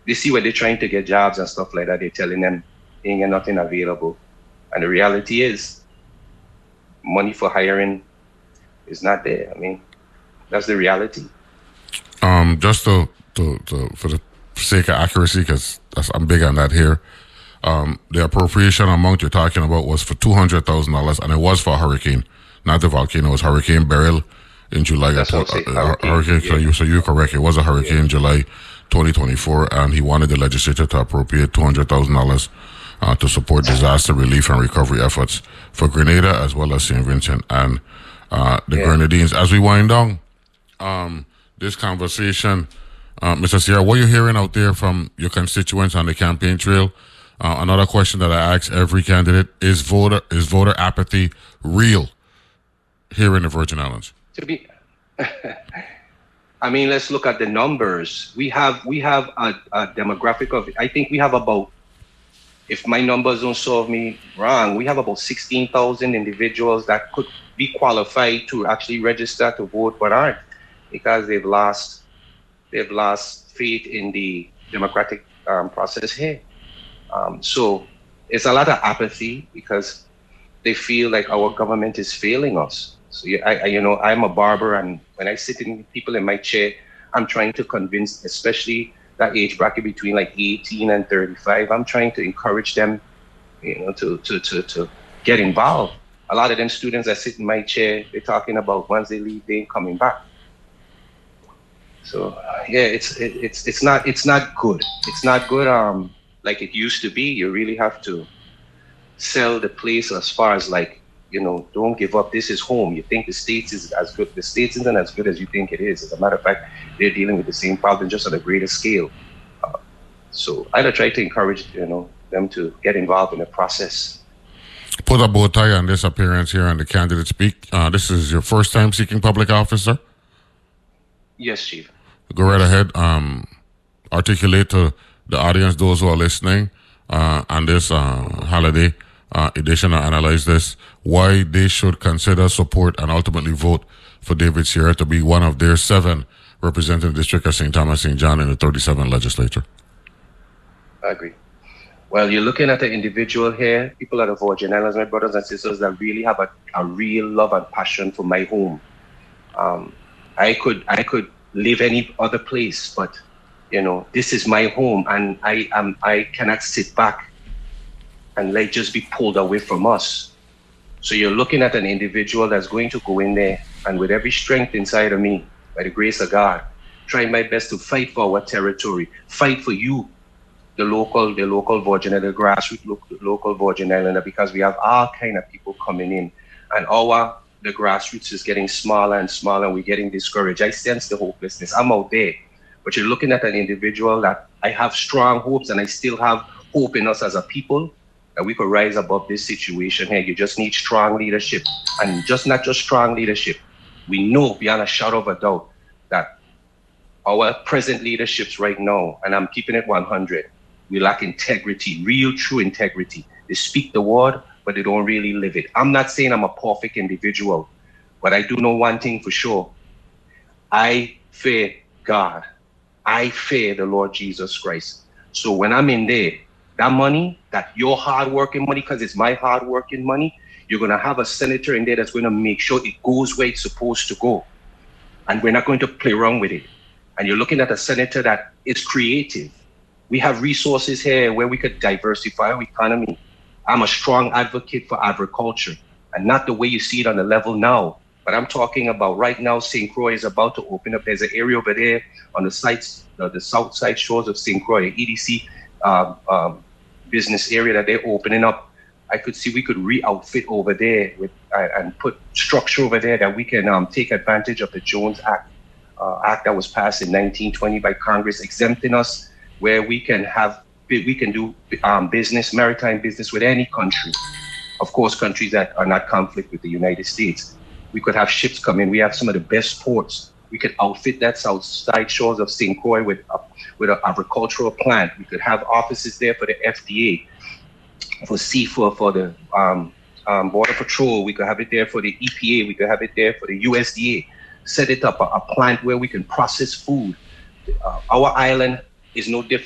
they see when they're trying to get jobs and stuff like that, they're telling them ain't nothing available. And the reality is, money for hiring is not there. I mean, that's the reality. Just to for the sake of accuracy, because I'm big on that here. The appropriation amount you're talking about was for $200,000, and it was for a hurricane, not the volcano. It was Hurricane Beryl in July. That's hurricane. Yeah. So you're correct. It was a hurricane in July 2024, and he wanted the legislature to appropriate $200,000 to support disaster relief and recovery efforts for Grenada as well as St. Vincent and the Grenadines. As we wind down this conversation, Mr. Sierra, what are you hearing out there from your constituents on the campaign trail? Another question that I ask every candidate: is voter apathy real here in the Virgin Islands? I mean, let's look at the numbers. We have a demographic of, I think we have about, if my numbers don't serve me wrong, we have about 16,000 individuals that could be qualified to actually register to vote, but aren't, because they've lost faith in the democratic process here. So it's a lot of apathy because they feel like our government is failing us. So I'm a barber, and when I sit in people in my chair, I'm trying to convince, especially that age bracket between like 18 and 35, I'm trying to encourage them, to get involved. A lot of them students that sit in my chair, they're talking about once they leave, they ain't coming back. So it's not good. It's not good like it used to be. You really have to sell the place as far as like, don't give up. This is home. You think the States is as good. The States isn't as good as you think it is. As a matter of fact, they're dealing with the same problem, just on a greater scale. So I try to encourage, them to get involved in the process. Put a bow tie on this appearance here on the Candidate Speak. This is your first time seeking public office, sir? Yes, Chief. Go right ahead. Articulate to the audience, those who are listening on this holiday edition, or analyze this, why they should consider, support, and ultimately vote for David Sierra to be one of their 7 representing the District of St. Thomas St. John in the 37th legislature. I agree. Well, you're looking at an individual here, people at the Virgin Islands, my brothers and sisters, that really have a real love and passion for my home. I could live any other place, but this is my home, and I cannot sit back and just be pulled away from us. So you're looking at an individual that's going to go in there, and with every strength inside of me, by the grace of God, try my best to fight for our territory, fight for you, the local Virgin Islander, the grassroots local Virgin Islander, because we have all kind of people coming in, and the grassroots is getting smaller and smaller, and we're getting discouraged. I sense the hopelessness. I'm out there, but you're looking at an individual that I have strong hopes, and I still have hope in us as a people, that we could rise above this situation here. You just need strong leadership, and not just strong leadership. We know beyond a shadow of a doubt that our present leaderships right now, and I'm keeping it 100, we lack integrity, real true integrity. They speak the word, but they don't really live it. I'm not saying I'm a perfect individual, but I do know one thing for sure. I fear God. I fear the Lord Jesus Christ. So when I'm in there, that money, that your hard-working money, because it's my hard-working money, you're going to have a senator in there that's going to make sure it goes where it's supposed to go. And we're not going to play around with it. And you're looking at a senator that is creative. We have resources here where we could diversify our economy. I'm a strong advocate for agriculture, and not the way you see it on the level now. But I'm talking about right now, St. Croix is about to open up. There's an area over there on the sites, the south side shores of St. Croix, EDC business area that they're opening up. I could see we could re-outfit over there and put structure over there that we can take advantage of the Jones Act that was passed in 1920 by Congress, exempting us, where we can do business, maritime business with any country. Of course, countries that are not conflict with the United States. We could have ships come in. We have some of the best ports. We could outfit that south side shores of St. Croix with an agricultural plant. We could have offices there for the FDA, for CFA, for the Border Patrol. We could have it there for the EPA. We could have it there for the USDA. Set it up, a plant where we can process food. Our island is no different